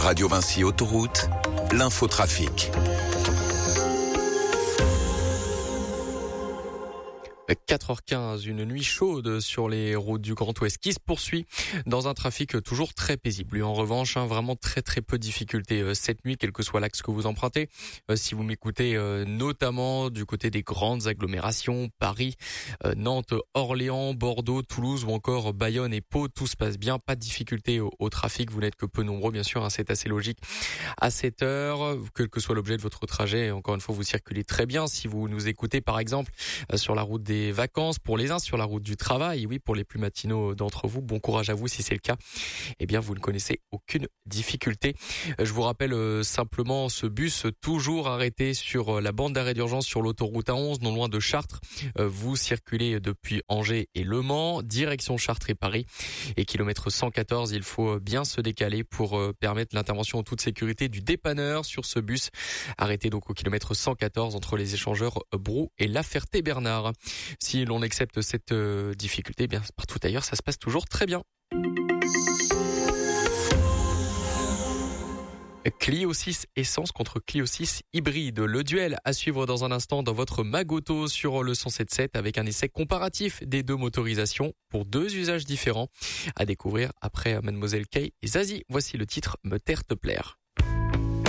Radio Vinci Autoroute, l'infotrafic. 4h15, une nuit chaude sur les routes du Grand Ouest qui se poursuit dans un trafic toujours très paisible. Lui, en revanche, vraiment très peu de difficultés cette nuit, quel que soit l'axe que vous empruntez. Si vous m'écoutez notamment du côté des grandes agglomérations, Paris, Nantes, Orléans, Bordeaux, Toulouse ou encore Bayonne et Pau, tout se passe bien, pas de difficultés au trafic. Vous n'êtes que peu nombreux, bien sûr, c'est assez logique à cette heure, quel que soit l'objet de votre trajet. Encore une fois, vous circulez très bien. Si vous nous écoutez, par exemple, sur la route des vacances, pour les uns sur la route du travail, oui, pour les plus matinaux d'entre vous, bon courage à vous si c'est le cas. Eh bien, vous ne connaissez aucune difficulté. Je vous rappelle simplement ce bus toujours arrêté sur la bande d'arrêt d'urgence sur l'autoroute A11, non loin de Chartres. Vous circulez depuis Angers et Le Mans, direction Chartres et Paris. Et kilomètre 114, il faut bien se décaler pour permettre l'intervention en toute sécurité du dépanneur sur ce bus arrêté donc au kilomètre 114 entre les échangeurs Brou et La Ferté-Bernard. Si l'on accepte cette difficulté, eh bien partout ailleurs, ça se passe toujours très bien. Clio 6 essence contre Clio 6 hybride. Le duel à suivre dans un instant dans votre Magoto sur le 107.7 avec un essai comparatif des deux motorisations pour deux usages différents à découvrir après Mademoiselle Kay et Zazie. Voici le titre Me taire te plaire.